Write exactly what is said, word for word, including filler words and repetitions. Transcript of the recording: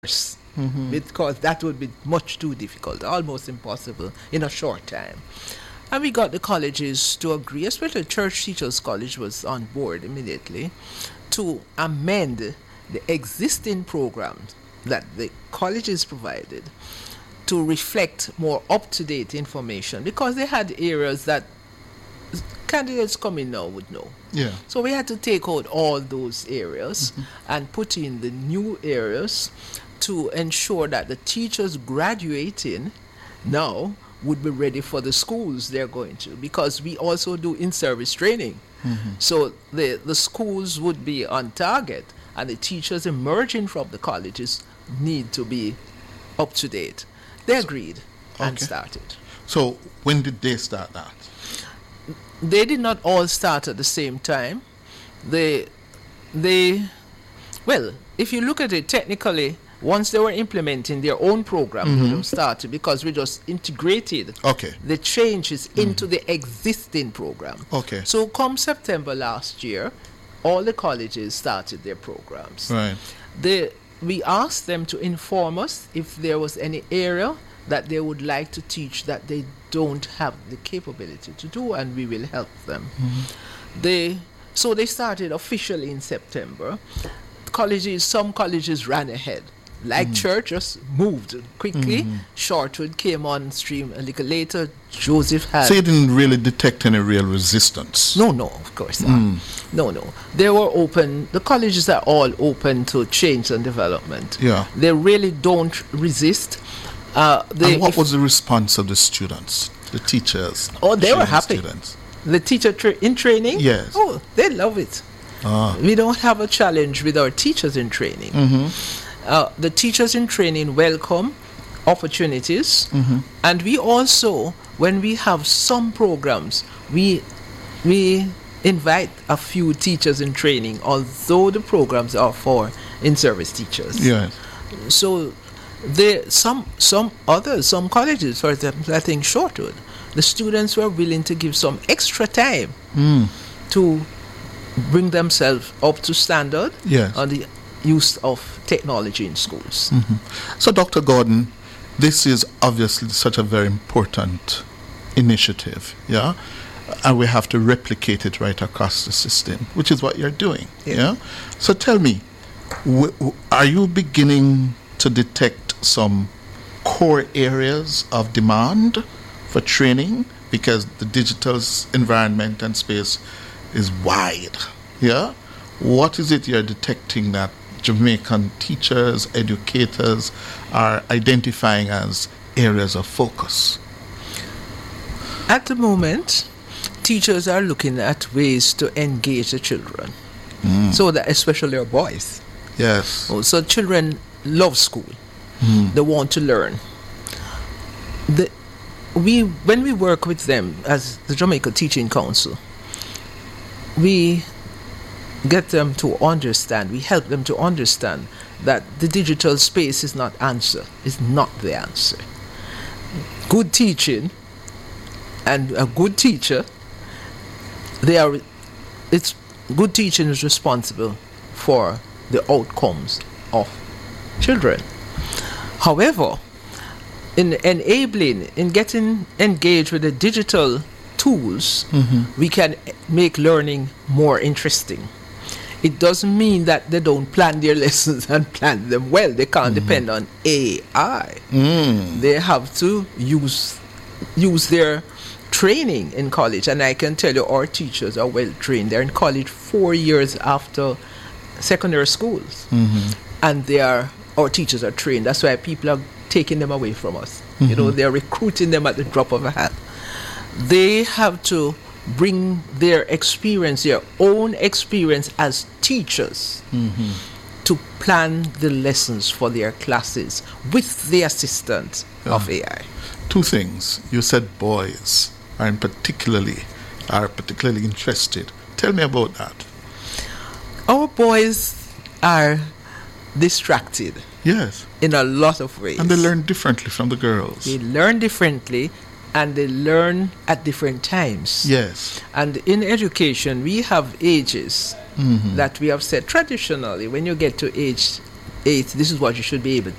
Mm-hmm. Because that would be much too difficult, almost impossible in a short time. And we got the colleges to agree, especially Church Teachers College was on board immediately, to amend the existing programs that the colleges provided to reflect more up-to-date information, because they had areas that candidates coming now would know. Yeah. So we had to take out all those areas mm-hmm. and put in the new areas to ensure that the teachers graduating now would be ready for the schools they're going to, because we also do in-service training. Mm-hmm. So the, the schools would be on target, and the teachers emerging from the colleges need to be up to date. They agreed okay. and started. So when did they start that? They did not all start at the same time. They, they, well, if you look at it technically, once they were implementing their own program, mm-hmm. they started, because we just integrated okay. the changes mm-hmm. into the existing program. Okay. So come September last year, all the colleges started their programs. Right. They, we asked them to inform us if there was any area that they would like to teach that they don't have the capability to do, and we will help them. Mm-hmm. They, so they started officially in September. Colleges, some colleges ran ahead. Like mm-hmm. Church just moved quickly. Mm-hmm. Shortwood came on stream a little later. Joseph had... So you didn't really detect any real resistance? No, no, of course not. Mm. No, no. They were open. The colleges are all open to change and development. Yeah. They really don't resist. Uh, they, and what was the response of the students, the teachers? Oh, they were happy. Students? The teacher tra- in training? Yes. Oh, they love it. Ah. We don't have a challenge with our teachers in training. Mm-hmm. Uh, the teachers in training welcome opportunities, mm-hmm. and we also, when we have some programs, we we invite a few teachers in training, although the programs are for in-service teachers. Yes. So there some some others, some colleges, for example, I think Shortwood, the students were willing to give some extra time mm. to bring themselves up to standard yes. on the use of technology in schools. Mm-hmm. So, Doctor Gordon, this is obviously such a very important initiative, yeah? And we have to replicate it right across the system, which is what you're doing, yeah? yeah? So tell me, w- w- are you beginning to detect some core areas of demand for training? Because the digital environment and space is wide, yeah? What is it you're detecting that Jamaican teachers, educators are identifying as areas of focus? At the moment, teachers are looking at ways to engage the children, mm. so that especially our boys. Yes. Oh, so children love school. Mm. They want to learn. The, we when we work with them as the Jamaica Teaching Council, we get them to understand, we help them to understand that the digital space is not answer, is not the answer. Good teaching and a good teacher, they are, it's, good teaching is responsible for the outcomes of children. However, in enabling, in getting engaged with the digital tools, mm-hmm. we can make learning more interesting. It doesn't mean that they don't plan their lessons and plan them well. They can't mm-hmm. depend on A I. Mm. They have to use use their training in college. And I can tell you our teachers are well trained. They're in college four years after secondary schools. Mm-hmm. And they are our teachers are trained. That's why people are taking them away from us. Mm-hmm. You know, they're recruiting them at the drop of a hat. They have to bring their experience, their own experience as teachers, mm-hmm. to plan the lessons for their classes with the assistance yeah. of A I. Two things. You said boys are in particularly are particularly interested. Tell me about that. Our boys are distracted. Yes. In a lot of ways. And they learn differently from the girls. They learn differently. And they learn at different times. Yes. And in education, we have ages mm-hmm. that we have said traditionally. When you get to age eight, this is what you should be able